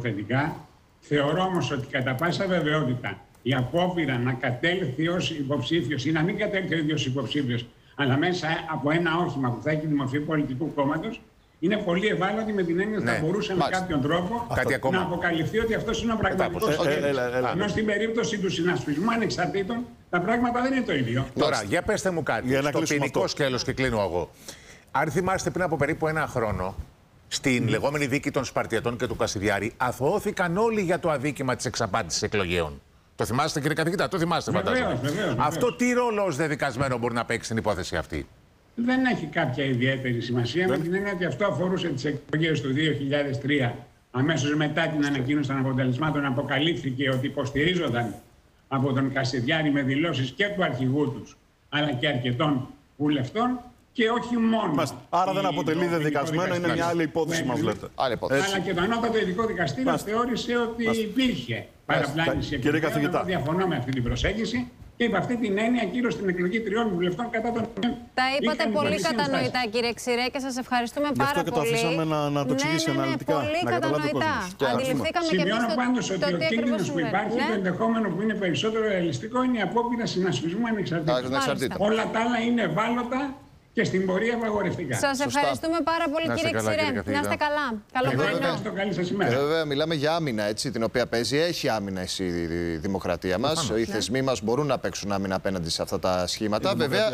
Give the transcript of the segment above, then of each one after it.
νομοθετικά. Θεωρώ όμως ότι κατά πάσα βεβαιότητα η απόπειρα να κατέλθει ως υποψήφιος ή να μην κατέλθει ο ίδιος υποψήφιος, αλλά μέσα από ένα όχημα που θα έχει τη μορφή πολιτικού κόμματος, είναι πολύ ευάλωτη με την έννοια ότι θα μπορούσε με κάποιον τρόπο να αποκαλυφθεί ότι αυτός είναι ο πραγματικός στόχος. Ενώ στην περίπτωση του συνασπισμού ανεξαρτήτων, τα πράγματα δεν είναι το ίδιο. Τώρα, για πέστε μου κάτι. Στο ποινικό σκέλος, και κλείνω εγώ. Αν θυμάστε, πριν από περίπου ένα χρόνο, στην λεγόμενη δίκη των Σπαρτιατών και του Κασιδιάρη, αθωώθηκαν όλοι για το αδίκημα της εξαπάτησης εκλογέων. Το θυμάστε, κύριε καθηγητά, το θυμάστε, φαντάζομαι. Βεβαίως. Αυτό τι ρόλο ως δεδικασμένο μπορεί να παίξει στην υπόθεση αυτή? Δεν έχει κάποια ιδιαίτερη σημασία, με την έννοια ότι αυτό αφορούσε τις εκλογές του 2003. Αμέσως μετά την ανακοίνωση των αποτελεσμάτων αποκαλύφθηκε ότι υποστηρίζονταν από τον Κασιδιάρη με δηλώσεις και του αρχηγού τους, αλλά και αρκετών βουλευτών, και όχι μόνο. Άρα δεν αποτελεί δεδικασμένο, είναι μια άλλη υπόθεση, μας λέτε. Αλλά και το ανώτατο ειδικό δικαστήριο θεώρησε ότι υπήρχε παραπλάνηση εκλογών. Διαφωνώ με αυτή την προσέγγιση. Και υπ' αυτή την έννοια κύρωσε την εκλογή 3 βουλευτών κατά των. Τα είπατε πολύ κατανοητά, κύριε Ξηρέ, και σας ευχαριστούμε πάρα πολύ. Γι' αυτό και το αφήσαμε να το εξηγήσει αναλυτικά. Πολύ κατανοητά. Αντιληφθήκαμε και εμείς σημειώνω πάντως ότι ο κίνδυνος που υπάρχει, το ενδεχόμενο που είναι περισσότερο ρεαλιστικό, είναι η απόπειρα συνασπισμού ανεξαρτήτων. Όλα τα άλλα είναι ευάλωτα και στην πορεία απαγορευτικά. Σας ευχαριστούμε πάρα πολύ, κύριε Ξηρέ. Να είστε καλά. Καλό πρωινό. Καλή σας ημέρα. Βέβαια, μιλάμε για άμυνα, έτσι, την οποία παίζει. Έχει άμυνα η δημοκρατία μας. Οι θεσμοί μας μπορούν να παίξουν άμυνα απέναντι σε αυτά τα σχήματα. Βέβαια,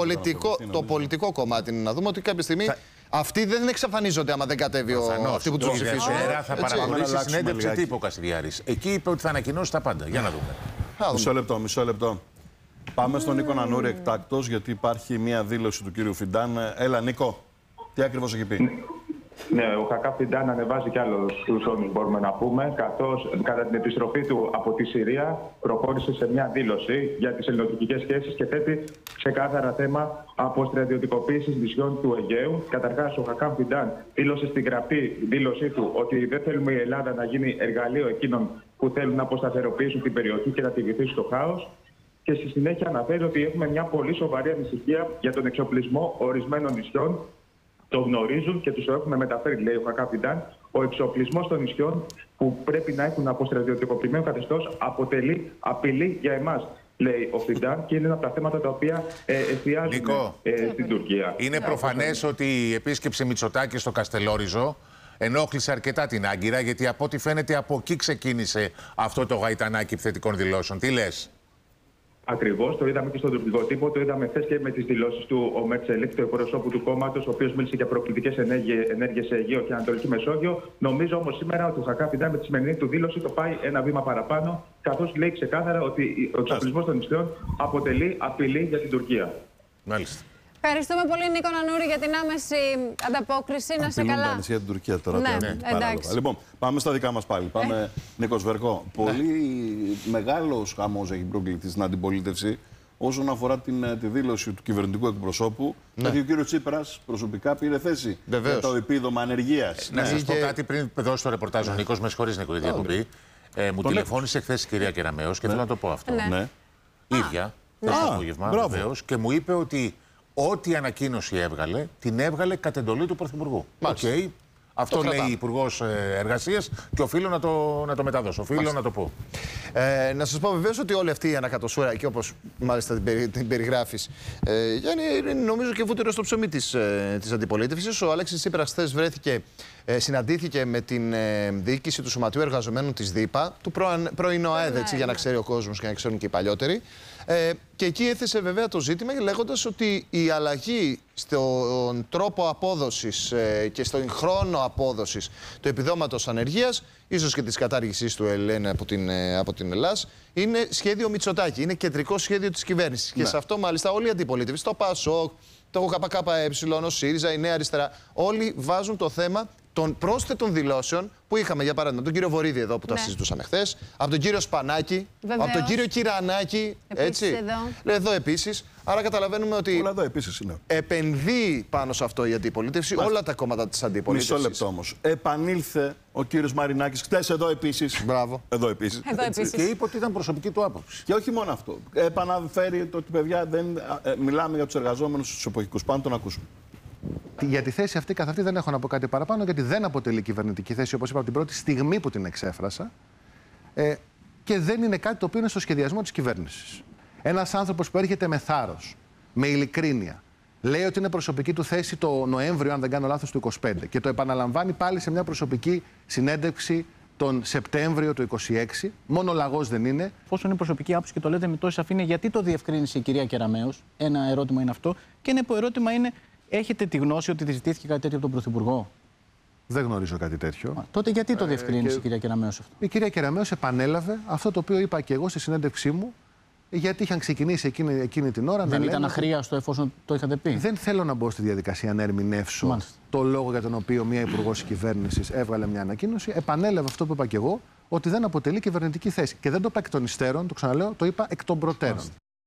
το πολιτικό κομμάτι είναι να δούμε ότι κάποια στιγμή αυτοί δεν εξαφανίζονται άμα δεν κατέβει αυτοί που τους ψηφίσουν. Θα παρακολουθήσει συνέντευξη τύπου ο Κασιδιάρης. Εκεί είπε ότι θα ανακοινώσει τα πάντα. Για να δούμε. Μισό λεπτό. Πάμε στον Νίκο Νανούρη εκτάκτος, γιατί υπάρχει μία δήλωση του κύριου Φιντάν. Έλα, Νίκο, τι ακριβώς έχει πει? Ναι, ο Χακά Φιντάν ανεβάζει κι άλλους τους όνους, μπορούμε να πούμε, καθώς κατά την επιστροφή του από τη Συρία προχώρησε σε μια δήλωση για τις ελληνοτουρκικές σχέσεις και θέτει ξεκάθαρα θέμα αποστρατιωτικοποίησης νησιών του Αιγαίου. Καταρχάς, ο Χακά Φιντάν δήλωσε στην γραπτή δήλωσή του ότι δεν θέλουμε η Ελλάδα να γίνει εργαλείο εκείνων που θέλουν να αποσταθεροποιήσουν την περιοχή και να τη βυθίσουν στο χάος. Και στη συνέχεια αναφέρει ότι έχουμε μια πολύ σοβαρή ανησυχία για τον εξοπλισμό ορισμένων νησιών. Το γνωρίζουν και τους το έχουμε μεταφέρει, λέει ο Χακά Φιντάν. Ο εξοπλισμός των νησιών που πρέπει να έχουν αποστρατιωτικοποιημένο καθεστώς αποτελεί απειλή για εμάς, λέει ο Φιντάν, και είναι ένα από τα θέματα τα οποία εστιάζουν στην Τουρκία. Είναι προφανές ότι η επίσκεψη Μητσοτάκη στο Καστελόριζο ενόχλησε αρκετά την Άγκυρα, γιατί από ό,τι φαίνεται από εκεί ξεκίνησε αυτό το γαϊτανάκι επιθετικών δηλώσεων. Τι λες? Ακριβώς, το είδαμε και στον τουρκικό τύπο, το είδαμε χθες και με τις δηλώσεις του ο Μετσελίκ, του εκπροσώπου του κόμματος, ο οποίος μίλησε για προκλητικές ενέργειες σε Αιγαίο και Ανατολική Μεσόγειο. Νομίζω όμως σήμερα ότι ο Χακά Φιντάν με τη σημερινή του δήλωση το πάει ένα βήμα παραπάνω, καθώς λέει ξεκάθαρα ότι ο εξοπλισμός των νησιών αποτελεί απειλή για την Τουρκία. Μάλιστα. Ευχαριστούμε πολύ, Νίκο Νανούρη, για την άμεση ανταπόκριση. Να σε καλά. Τα νησιά την Τουρκία τώρα. Ναι, εντάξει. Λοιπόν, πάμε στα δικά μας πάλι. Πάμε, Νίκος Βερκό. Πολύ μεγάλος χαμός έχει προκληθεί στην αντιπολίτευση όσον αφορά τη δήλωση του κυβερνητικού εκπροσώπου. Γιατί ο κύριος Τσίπρας προσωπικά πήρε θέση για το επίδομα ανεργίας. Να σας πω κάτι πριν δώσει το ρεπορτάζ ο Νίκος, με συγχωρείς, Νίκο, η διακοπή. Μου τηλεφώνησε χθες η κυρία Κεραμέως και θέλω να το πω αυτό. Ίδια, χθες το απόγευμα, βεβαίως, και μου είπε ότι ό,τι ανακοίνωση έβγαλε, την έβγαλε κατ' εντολή του Πρωθυπουργού. Αυτό λέει η Υπουργός Εργασίας και οφείλω να το μεταδώσω. Οφείλω να το πω. Να σας πω βεβαίως ότι όλη αυτή η ανακατοσούρα, και όπως μάλιστα την περιγράφεις, είναι νομίζω και βούτυρο στο ψωμί της αντιπολίτευσης. Ο Αλέξης Τσίπρας χθες συναντήθηκε με την διοίκηση του Σωματείου Εργαζομένων της ΔΥΠΑ, του πρώην ΟΑΕΔ, για να ξέρει ο κόσμος και να ξέρουν και οι παλιότεροι. Και εκεί έθεσε βέβαια το ζήτημα λέγοντας ότι η αλλαγή στον τρόπο απόδοσης και στον χρόνο απόδοσης του επιδόματος ανεργίας, ίσως και της κατάργησης του ΕΛΕΝ από την Ελλάδα, είναι σχέδιο Μητσοτάκη. Είναι κεντρικό σχέδιο της κυβέρνησης. Και σε αυτό μάλιστα όλοι οι αντιπολίτευοι, το ΠΑΣΟΚ, το ΚΚΕ, ο ΣΥΡΙΖΑ, η Νέα Αριστερά, όλοι βάζουν το θέμα των πρόσθετων δηλώσεων που είχαμε, για παράδειγμα, τον κύριο Βορίδη εδώ που τα συζητούσαμε χθες, από τον κύριο Σπανάκη, από τον κύριο Κυρανάκη. Έτσι. Εδώ επίσης. Άρα καταλαβαίνουμε ότι εδώ επίσης είναι. Επενδύει πάνω σε αυτό η αντιπολίτευση, όλα τα κόμματα της αντιπολίτευσης. Μισό λεπτό όμως. Επανήλθε ο κύριος Μαρινάκης χτες εδώ επίσης. Μπράβο. Εδώ επίσης. Και είπε ότι ήταν προσωπική του άποψη. Και όχι μόνο αυτό. Επαναφέρει το ότι παιδιά μιλάμε για τους εργαζόμενους στους εποχικούς. Πάμε τον ακούσουμε. Για τη θέση αυτή καθ' αυτή δεν έχω να πω κάτι παραπάνω, γιατί δεν αποτελεί κυβερνητική θέση, όπως είπα από την πρώτη στιγμή που την εξέφρασα. Και δεν είναι κάτι το οποίο είναι στο σχεδιασμό της κυβέρνησης. Ένας άνθρωπος που έρχεται με θάρρος, με ειλικρίνεια, λέει ότι είναι προσωπική του θέση το Νοέμβριο, αν δεν κάνω λάθος, του 25 και το επαναλαμβάνει πάλι σε μια προσωπική συνέντευξη τον Σεπτέμβριο του 26. Μόνο λαγός δεν είναι. Εφόσον είναι προσωπική άποψη και το λέτε με τόση σαφήνεια, γιατί το διευκρίνησε η κυρία Κεραμέως? Ένα ερώτημα είναι αυτό. Και ένα ερώτημα είναι, έχετε τη γνώση ότι ζητήθηκε κάτι τέτοιο από τον Πρωθυπουργό? Δεν γνωρίζω κάτι τέτοιο. Τότε γιατί το διευκρίνησε η κυρία Κεραμέως αυτό? Η κυρία Κεραμέως επανέλαβε αυτό το οποίο είπα και εγώ στη συνέντευξή μου, γιατί είχαν ξεκινήσει εκείνη την ώρα. Δεν ήταν αχρίαστο εφόσον το είχατε πει? Δεν θέλω να μπω στη διαδικασία να ερμηνεύσω το λόγο για τον οποίο μια υπουργός κυβέρνησης έβγαλε μια ανακοίνωση. Επανέλαβε αυτό που είπα και εγώ, ότι δεν αποτελεί κυβερνητική θέση. Και δεν το είπα εκ των υστέρων, το ξαναλέω, το είπα εκ των προτέρων.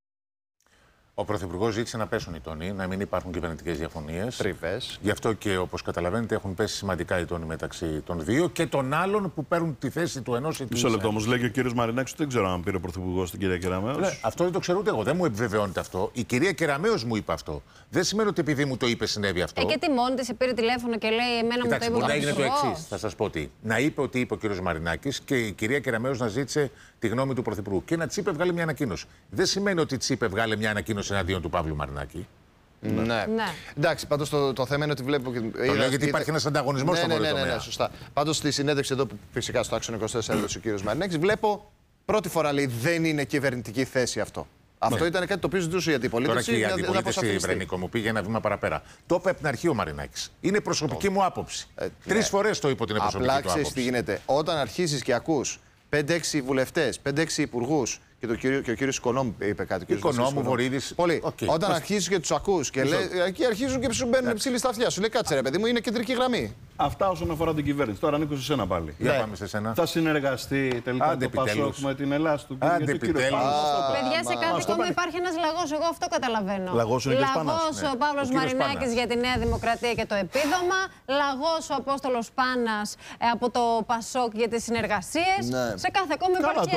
Ο Πρωθυπουργός ζήτησε να πέσουν οι τόνοι, να μην υπάρχουν κυβερνητικές διαφωνίες. Τριβές. Γι' αυτό και, όπως καταλαβαίνετε, έχουν πέσει σημαντικά οι τόνοι μεταξύ των δύο και των άλλων που παίρνουν τη θέση του ενός ή του. Μισό λεπτό όμως, λέει και ο κύριος Μαρινάκης, δεν ξέρω αν πήρε ο Πρωθυπουργός την κυρία Κεραμέως. Αυτό δεν το ξέρω ούτε εγώ. Δεν μου επιβεβαιώνεται αυτό. Η κυρία Κεραμέως μου είπε αυτό. Δεν σημαίνει ότι επειδή μου το είπε συνέβη αυτό. Και τι μόνη της πήρε τηλέφωνο και λέει: εμένα μου το είπε ο Μπορεί να έγινε το Πρωθυπουργός. εξής. Θα σας πω τι. Να είπε ότι είπε ο κύριος Μαρινάκης και η κυρία Κεραμέως να ζήτησε τη γνώμη του Πρωθυπουργού. Και να της είπε βγάλε μια ανακοίνωση. Δεν σημαίνει ότι της είπε βγάλε μια ανακοίνωση εναντίον του Παύλου Μαρινάκη. Ναι. Εντάξει, πάντως το θέμα είναι ότι βλέπω. Το λέω γιατί υπάρχει ένας ανταγωνισμός στον τομέα. Ναι, σωστά. Πάντως στη συνέντευξη εδώ που φυσικά στο Άξονα 24 έδωσε ο κύριος Μαρινάκης, βλέπω πρώτη φορά λέει δεν είναι κυβερνητική θέση αυτό. Αυτό ήταν κάτι το οποίο ζητούσε η αντιπολίτευση. Τώρα και η αντιπολίτευση, Βρενίκο, μου πήγε ένα βήμα παραπέρα. Το είπε από την αρχή ο Μαρινάκης. Είναι προσωπική μου άποψη. 3 φορές το είπε ότι είναι προσωπική του άποψη. Τι γίνεται. Όταν αρχίζεις και ακούς 5-6 βουλευτές, 5-6 υπουργούς και ο κύριος Οικονόμου είπε κάτι. Οικονόμου, Βορύδης. Πολύ. Όταν αρχίζεις και τους ακούς και εκεί αρχίζουν και σου μπαίνουν ψήλοι στα αυτιά. Σου λέει κάτσε ρε παιδί μου, είναι κεντρική γραμμή. Αυτά όσον αφορά την κυβέρνηση. Τώρα Νίκο σε σένα πάλι. Για πάμε σε σένα. Θα συνεργαστεί τελικά το ΠΑΣΟΚ με την Ελλάδα του κύριου? Παιδιά, σε κάθε κόμμα υπάρχει ένας λαγός. Εγώ αυτό καταλαβαίνω. Λαγός είναι Λαγός ο Παύλος Μαρινάκης για τη Νέα Δημοκρατία και το επίδομα. Λαγός ο Απόστολος Πάνας από το ΠΑΣΟΚ για τις συνεργασίες. Σε κάθε κόμμα υπάρχει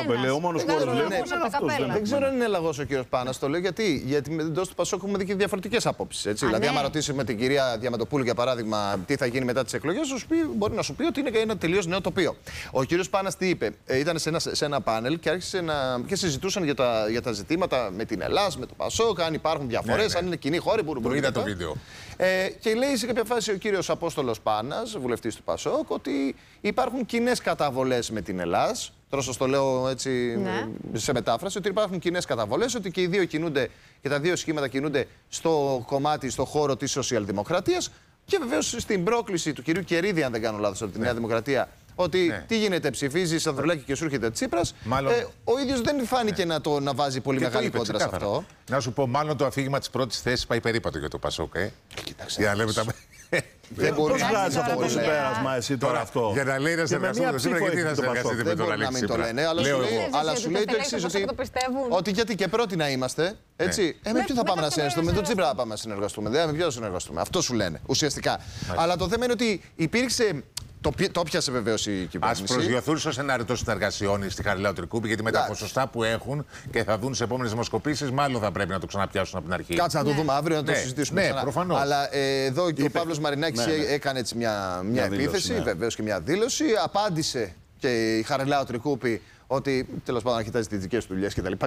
ένας. Δεν ξέρω αν είναι λαγός ο κύριος Πάνας. Το λέω γιατί εντός του ΠΑΣΟΚ έχουμε δει και διαφορετικές απόψεις. Δηλαδή, άμα ρωτήσει με την κυρία Διαμαντοπούλου για παράδειγμα τι θα γίνει μετά τις εκλογές, μπορεί να σου πει ότι είναι ένα τελείως νέο τοπίο. Ο κύριος Πάνας τι είπε? Ήταν σε ένα πάνελ και άρχισε και συζητούσαν για τα ζητήματα με την Ελλάδα, με το ΠΑΣΟΚ, αν υπάρχουν διαφορές, αν είναι κοινοί χώροι. Το είδα το βίντεο. Και λέει σε κάποια φάση ο κύριος Απόστολος Πάνας, βουλευτής του ΠΑΣΟΚ, ότι υπάρχουν κοινές καταβολές με την Ελλάδα. Τώρα σας το λέω έτσι σε μετάφραση, ότι υπάρχουν κοινές καταβολές, ότι και οι δύο κινούνται και τα δύο σχήματα κινούνται στο κομμάτι, στο χώρο της σοσιαλδημοκρατίας. Και βεβαίως στην πρόκληση του κυρίου Κερίδη, αν δεν κάνω λάθος, από τη Νέα Δημοκρατία, ότι τι γίνεται, ψηφίζει Ανδρουλάκη και σου έρχεται Τσίπρας. Ο ίδιος δεν φάνηκε να βάζει πολύ μεγάλη κόντρα σε αυτό. Να σου πω, μάλλον το αφήγημα της πρώτης θέσης πάει περίπατο για το ΠΑΣΟΚ. Κοίταξε. Για να λέμε τα. Δεν μπορεί να βγάζει αυτό το συμπέρασμα εσύ τώρα αυτό. Για να λέει να συνεργαστούμε με τον Τσίπρα, γιατί θα συνεργαστείτε με τον Αλέξη Τσίπρα? Δεν μπορεί να μην το λένε, αλλά σου λέει το εξής, ότι γιατί και πρώτοι να είμαστε, έτσι. Με ποιον θα πάμε να συνεργαστούμε? Με τον Τσίπρα θα πάμε να συνεργαστούμε. Δεν με ποιον θα συνεργαστούμε. Αυτό σου λένε ουσιαστικά. Αλλά το θέμα είναι ότι υπήρξε. Το πιάσε βεβαίως η κυβέρνηση. Ας προσγειωθούν στο σενάριο των συνεργασιών στη Χαριλάου Τρικούπη, γιατί με τα ποσοστά που έχουν και θα δουν σε επόμενες δημοσκοπήσεις, μάλλον θα πρέπει να το ξαναπιάσουν από την αρχή. Κάτσε να το δούμε αύριο, να το συζητήσουμε. Ναι, προφανώς. Αλλά εδώ και ο Παύλος Μαρινάκης έκανε έτσι μια επίθεση, βεβαίως και μια δήλωση. Απάντησε και η Χαριλάου Τρικούπη ότι τέλος πάντων κοιτάζει τις δικές του δουλειές κτλ.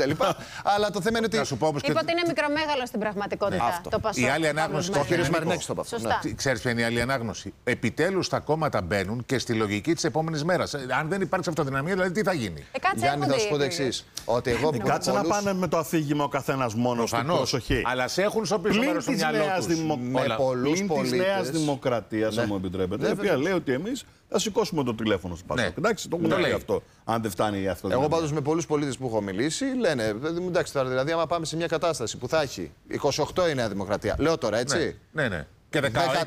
Αλλά το θέμα είναι ότι. Είπε ότι είναι μικρομέγαλο στην πραγματικότητα. Το ΠΑΣΟΚ. Η άλλη ανάγνωση. Ο κ. Μαρινάκης το είπε. Ξέρεις ποια είναι η άλλη ανάγνωση? Επιτέλους τα κόμματα μπαίνουν και στη λογική της επόμενης μέρας. Αν δεν υπάρξει αυτοδυναμία, δηλαδή τι θα γίνει? Γιάννη, θα σου πω το εξής. Ότι εγώ. Κάτσε να πάνε με το αφήγημα ο καθένας μόνος του. Προσοχή. Αλλά σε έχουν στο πίσω μέρος του μυαλό τους. Με πολλούς πολίτες. Της Νέας Δημοκρατίας, αν μου επιτρέπετε, η οποία λέει ότι εμείς θα σηκώσουμε το τηλέφωνο στο ΠΑΣΟΚ. Εντάξει, το έχουν λέει αυτό. Αν δεν φτάνει αυτό. Εγώ πάντως με πολλούς πολίτες που έχω μιλήσει λένε, εντάξει τώρα, δηλαδή, άμα πάμε σε μια κατάσταση που θα έχει 28 η Νέα Δημοκρατία. Λέω τώρα, έτσι. Ναι. Και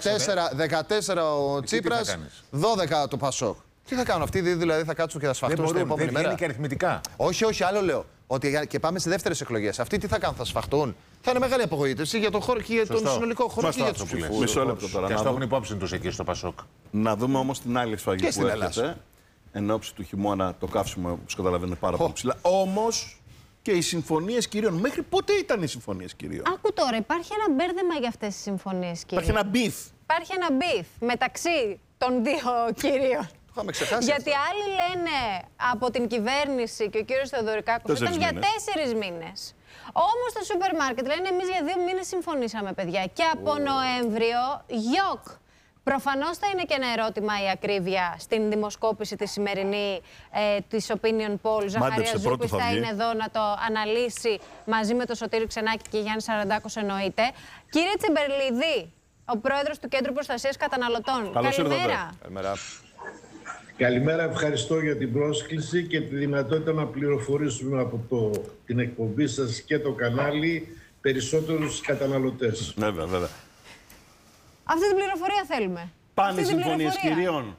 14 ο Τσίπρας, 12 το ΠΑΣΟΚ. Τι θα κάνουν αυτοί, δηλαδή θα κάτσουν και θα σφαχτούν στην επόμενη μέρα? Δεν και αριθμητικά. Όχι, άλλο λέω. Ότι και πάμε σε δεύτερες εκλογές. Αυτοί τι θα κάνουν, θα σφαχτούν? Θα είναι μεγάλη απογοήτευση για τον χώρο και για τον συνολικό χώρο και για τους ψηφοφόρους. Μισό λεπτό τώρα. Και αυτό έχουν υπόψη τους εκεί στο ΠΑΣΟΚ. Να δούμε όμως την άλλη σφαγή που έρχεται. Εν ώψη του χειμώνα το καύσιμο, όπως καταλαβαίνετε, πάρα πολύ ψηλά. Όμως και οι συμφωνίες κυρίων. Μέχρι πότε ήταν οι συμφωνίες κυρίων? Άκου τώρα, υπάρχει ένα μπέρδεμα για αυτές τις συμφωνίες κυρίων. Υπάρχει ένα beef. Υπάρχει ένα beef μεταξύ των δύο κυρίων. Γιατί άλλοι λένε από την κυβέρνηση και ο κύριος Θεοδωρικάκος ήταν για 4 μήνες. Όμως στο σούπερ μάρκετ λένε εμείς για 2 μήνες συμφωνήσαμε, παιδιά. Και από Νοέμβριο, γιοκ. Προφανώς θα είναι και ένα ερώτημα η ακρίβεια στην δημοσκόπηση τη σημερινή της Opinion Poll. Ζαχαρία που θα είναι εδώ να το αναλύσει μαζί με τον Σωτήρη Ξενάκη και Γιάννη Σαραντάκος εννοείται. Κύριε Τσιμπερλίδη, ο πρόεδρος του Κέντρου Προστασίας Καταναλωτών. Καλημέρα. Καλημέρα, ευχαριστώ για την πρόσκληση και τη δυνατότητα να πληροφορήσουμε από την εκπομπή σας και το κανάλι περισσότερους καταναλωτές. Βέβαια. Αυτή την πληροφορία θέλουμε. Πάνε συμφωνίες κυρίων.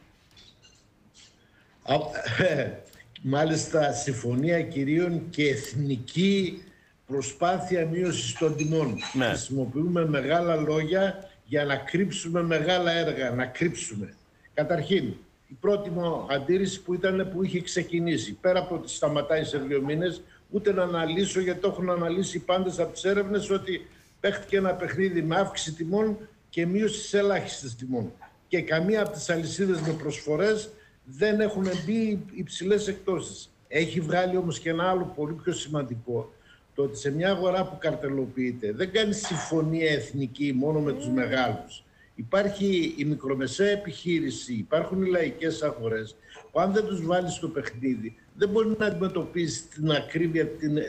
Μάλιστα, συμφωνία κυρίων και εθνική προσπάθεια μείωσης των τιμών. Ναι. Χρησιμοποιούμε μεγάλα λόγια για να κρύψουμε μεγάλα έργα, να κρύψουμε. Καταρχήν, η πρώτη μου αντίρρηση που είχε ξεκινήσει, πέρα από ότι σταματάει σε 2 μήνες, ούτε να αναλύσω, γιατί το έχουν αναλύσει οι πάντες από τις έρευνες, ότι παίχτηκε ένα παιχνίδι με αύξηση τιμών και μείωση ελάχιστης τιμών. Και καμία από τις αλυσίδες με προσφορές δεν έχουν μπει υψηλές εκτόσεις. Έχει βγάλει όμως και ένα άλλο πολύ πιο σημαντικό, το ότι σε μια αγορά που καρτελοποιείται δεν κάνει συμφωνία εθνική μόνο με τους μεγάλους. Υπάρχει η μικρομεσαία επιχείρηση, υπάρχουν οι λαϊκές αγορές που αν δεν τους βάλεις στο παιχνίδι δεν μπορεί να αντιμετωπίσει την ακρίβεια,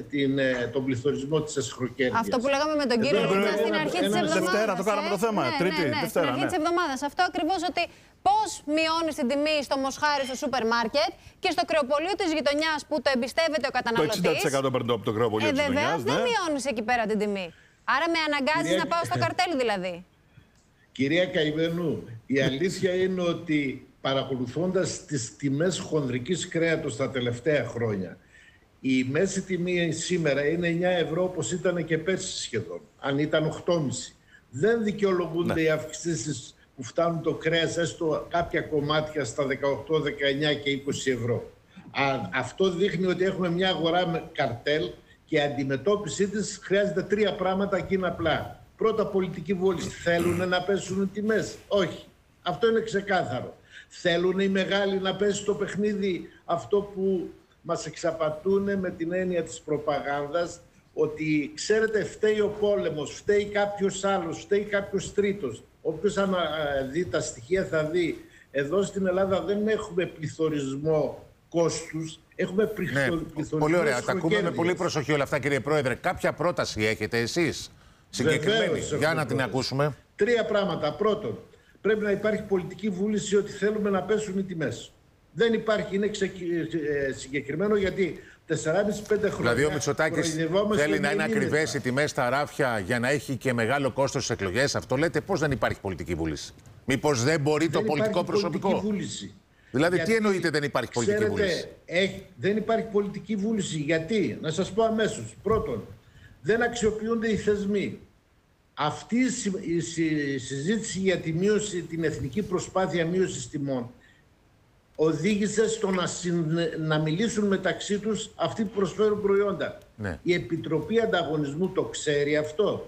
τον πληθωρισμό της εσχροκέρδειας. Αυτό που λέγαμε με τον κύριο Λίτσα στην αρχή της εβδομάδας. Δευτέρα το κάναμε το θέμα. Δευτέρα. Στην αρχή της εβδομάδας. Αυτό ακριβώς, ότι πώς μειώνεις την τιμή στο μοσχάρι στο σούπερ μάρκετ και στο κρεοπωλείο της γειτονιάς που το εμπιστεύεται ο καταναλωτής. Το 60% παίρνω από το κρεοπωλείο της γειτονιάς. Βεβαίως δεν μειώνεις εκεί πέρα την τιμή. Άρα με αναγκάζεις να πάω στο καρτέλ δηλαδή. Κυρία Καημενού, η αλήθεια είναι ότι παρακολουθώντας τις τιμές χονδρικής κρέατος τα τελευταία χρόνια, η μέση τιμή σήμερα είναι 9 ευρώ όπως ήταν και πέρσι σχεδόν, αν ήταν 8,5. Δεν δικαιολογούνται οι αυξήσεις που φτάνουν το κρέας έστω κάποια κομμάτια στα 18, 19 και 20 ευρώ. Αυτό δείχνει ότι έχουμε μια αγορά με καρτέλ και η αντιμετώπιση της χρειάζεται 3 πράγματα και είναι απλά. Πρώτα, πολιτική βούληση. Θέλουν να πέσουν οι τιμές? Όχι. Αυτό είναι ξεκάθαρο. Θέλουν οι μεγάλοι να πέσει το παιχνίδι αυτό που μας εξαπατούν με την έννοια της προπαγάνδας, ότι ξέρετε φταίει ο πόλεμος, φταίει κάποιος άλλος, φταίει κάποιος τρίτος. Όποιος δει τα στοιχεία θα δει. Εδώ στην Ελλάδα δεν έχουμε πληθωρισμό κόστους, έχουμε πληθωρισμό. Πολύ ωραία. Τα ακούμε με πολύ προσοχή όλα αυτά, κύριε Πρόεδρε. Κάποια πρόταση έχετε εσείς συγκεκριμένη? Για να την ακούσουμε. 3 πράγματα. Πρώτον, πρέπει να υπάρχει πολιτική βούληση ότι θέλουμε να πέσουν οι τιμές. Δεν υπάρχει, είναι συγκεκριμένο, γιατί 4,5-5 χρόνια. Δηλαδή ο Μητσοτάκης θέλει να είναι ακριβές οι τιμές στα ράφια για να έχει και μεγάλο κόστος στις εκλογές. Αυτό λέτε? Πώς δεν υπάρχει πολιτική βούληση? Μήπως δεν μπορεί το πολιτικό προσωπικό? Βούληση. Δηλαδή γιατί, τι εννοείται δεν υπάρχει πολιτική βούληση? Δεν υπάρχει πολιτική βούληση. Γιατί? Να σας πω αμέσως. Πρώτον, δεν αξιοποιούνται οι θεσμοί. Αυτή η συζήτηση για τη μείωση, την εθνική προσπάθεια μείωσης τιμών, οδήγησε στο να μιλήσουν μεταξύ τους αυτοί που προσφέρουν προϊόντα. Ναι. Η Επιτροπή Ανταγωνισμού το ξέρει αυτό.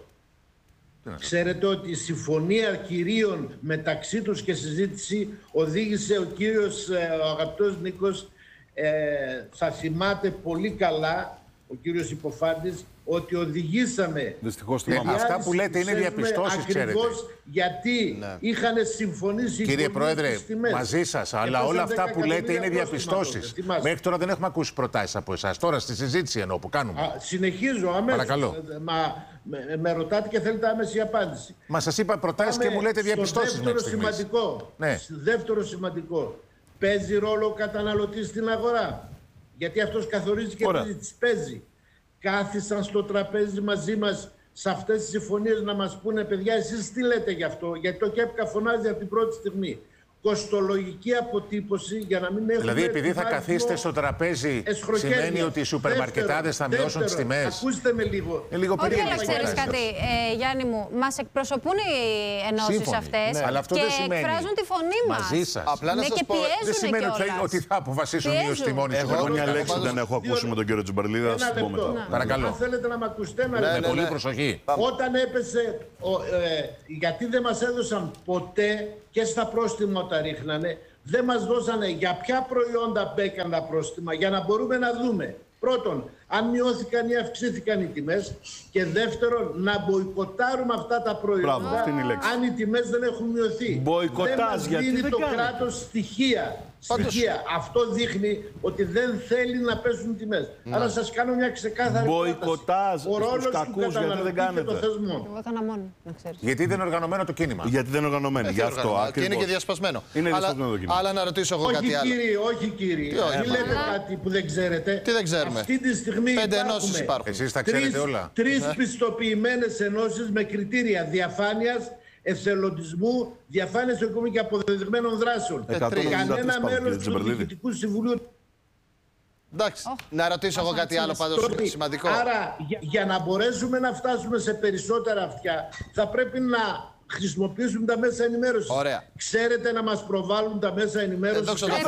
Ξέρετε ότι η συμφωνία κυρίων μεταξύ τους και συζήτηση οδήγησε ο αγαπητός Νίκος, θα θυμάται πολύ καλά, ο κύριος Υποφάντης, ότι οδηγήσαμε. Δυστυχώς αυτά που λέτε είναι διαπιστώσεις, ξέρετε. Γιατί είχαν συμφωνήσει. Κύριε Πρόεδρε, μαζί σας, αλλά όλα αυτά που λέτε είναι διαπιστώσεις. Μέχρι τώρα δεν έχουμε ακούσει προτάσεις από εσάς. Τώρα στη συζήτηση εννοώ που κάνουμε. Συνεχίζω αμέσως. Παρακαλώ. Με ρωτάτε και θέλετε άμεση απάντηση. Μα σας είπα προτάσεις και μου λέτε διαπιστώσεις. Δεύτερο σημαντικό. Παίζει ρόλο ο καταναλωτής στην αγορά? Γιατί αυτός καθορίζει και παίζει. Κάθισαν στο τραπέζι μαζί μας σε αυτές τις συμφωνίες να μας πούνε, παιδιά, εσείς τι λέτε γι' αυτό? Γιατί το ΚΕΠΚΑ φωνάζει από την πρώτη στιγμή. κοστολογική αποτύπωση για να μην έχουμε. Δηλαδή, επειδή θα καθίσετε στο τραπέζι, σημαίνει ότι οι σούπερ μαρκετάδες θα μειώσουν τις τιμές. Ακούστε με λίγο. λίγο όχι, αλλά ξέρεις κάτι, Γιάννη μου, μας εκπροσωπούν οι ενώσεις αυτές και εκφράζουν τη φωνή μας. Μαζί σας. Απλά να σας πω, δεν σημαίνει ότι θα αποφασίσουν μείωση τιμών. Εγώ μια λέξη δεν έχω ακούσει με τον κύριο Τζιμπερλίδη, θα σας πω μετά. Παρακαλώ. Αν θέλετε να μ' ακούσετε, με πολύ προσοχή. Όταν έπεσε, γιατί δεν μας έδωσαν ποτέ και στα πρόστιμα όταν ρίχνανε, δεν μας δώσανε για ποια προϊόντα μπήκαν τα πρόστιμα, για να μπορούμε να δούμε. Πρώτον, αν μειώθηκαν ή αυξήθηκαν οι τιμές, και δεύτερον, να μποϊκοτάρουμε αυτά τα προϊόντα. Μπράβο, αυτή είναι η λέξη. Αν οι τιμές δεν έχουν μειωθεί. Μποϊκοτάζ, δεν μας γιατί δίνει δεν το κάνει. κράτος στοιχεία. Αυτό δείχνει ότι δεν θέλει να πέσουν οι τιμές. Άρα σας κάνω μια ξεκάθαρη μποϊκοτάζ στους κακούς, γιατί δεν κάνετε. Εγώ έκανα μόνο, να ξέρεις. Γιατί δεν είναι οργανωμένο το κίνημα. Γιατί δεν είναι οργανωμένο. Γι' αυτό. Και είναι και διασπασμένο. Είναι διασπασμένο το κίνημα. Αλλά να ρωτήσω εγώ κάτι άλλο. Όχι κύριε, μην λέτε κάτι που δεν ξέρετε. Τι δεν ξέρουμε. Αυτή τη στιγμή 5 ενώσεις υπάρχουν. Εσείς τα ξέρετε όλα. 3 πιστοποιημένες ενώσεις με κριτήρια διαφάνειας, εθελοντισμού, διαφάνειας ακόμη και αποδεδειγμένων δράσεων. Κανένα μέλος του Διοικητικού Συμβουλίου. Εντάξει, να ρωτήσω εγώ κάτι άλλο πάντως σημαντικό. Άρα, για να μπορέσουμε να φτάσουμε σε περισσότερα αυτιά, θα πρέπει να χρησιμοποιήσουμε τα μέσα ενημέρωσης. Ωραία. Ξέρετε να μας προβάλλουν τα μέσα ενημέρωσης. Δόξα τω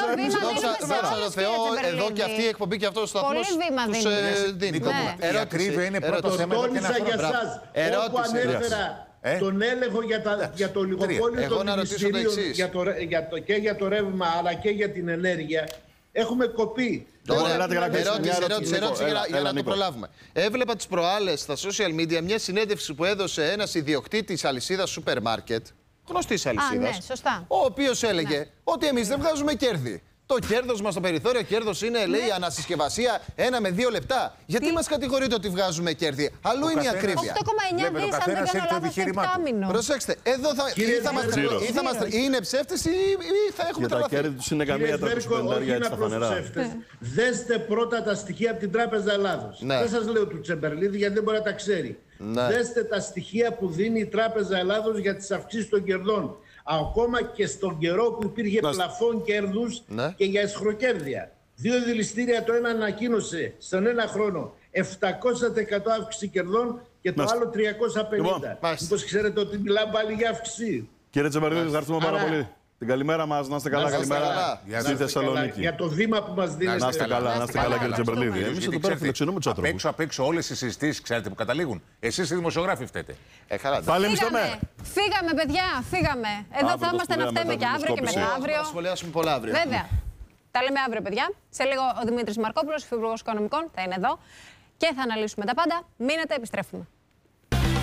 Θεώ, εδώ και αυτή η εκπομπή και αυτό ο σταθμός τους δίνει. Η ακρίβεια είναι πρώτο θέμα εδώ και ένα για εσάς. Όπου ανέφερα τον έλεγχο για το ολιγοπόλιο των μυστηρίων και για το ρεύμα αλλά και για την ενέργεια, έχουμε κοπεί. Ερώτηση για να το προλάβουμε. Έβλεπα τις προάλλες στα social media μια συνέντευξη που έδωσε ένας ιδιοκτήτης αλυσίδας σούπερ μάρκετ, γνωστής αλυσίδας, ο οποίος έλεγε ότι εμείς δεν βγάζουμε κέρδη. Το κέρδος μας, το περιθώριο κέρδος είναι, λέει, ανασυσκευασία 1 με 2 λεπτά. Γιατί μας κατηγορείτε ότι βγάζουμε κέρδη? Αλλού είναι η ακρίβεια. 8,9 δις, αν δεν κάνω λάθος, το εκτάμινο. Προσέξτε, εδώ είναι ψεύτες ή θα έχουμε τρελαθεί. Για τα κέρδη τους είναι καμία 350 έτσι τα φανερά. Δέστε πρώτα τα στοιχεία από την Τράπεζα Ελλάδος. Δεν σας λέω του Τσεμπερλίδη γιατί δεν μπορεί να τα ξέρει. Δέστε τα στοιχεία που δίνει η Τράπεζα Ελλάδος για τις αυξήσεις των κερδών. Ακόμα και στον καιρό που υπήρχε πλαφόν κέρδους και για εσχροκέρδεια. 2 δηληστήρια, το ένα ανακοίνωσε στον ένα χρόνο 700% αύξηση κερδών και το άλλο 350. Μήπως ξέρετε ότι μιλάμε πάλι για αύξηση? Κύριε Τσεμπερλίδη, ευχαριστούμε πάρα πολύ. Την καλημέρα μας, να είστε καλά. Καλημέρα στη Θεσσαλονίκη. Για το βήμα που μας δίνετε. Να είστε καλά, κύριε Τσεμπερλίδη. Εμείς εδώ πέρα φιλοξενούμε τους ανθρώπους. Απ' έξω όλες οι συζητήσεις, ξέρετε που καταλήγουν. Εσείς οι δημοσιογράφοι φταίτε. Πάλι εμείς φταίμε. Φύγαμε, παιδιά, φύγαμε. Εδώ θα είμαστε να φταίμε και αύριο και μεθαύριο. Θα σχολιάσουμε πολλά αύριο. Βέβαια. Τα λέμε αύριο, παιδιά. Σε λίγο ο Δημήτρης Μαρκόπουλος, Υφυπουργός Οικονομικών, θα είναι εδώ και θα αναλύσουμε τα πάντα. Μείνετε, επιστρέφουμε.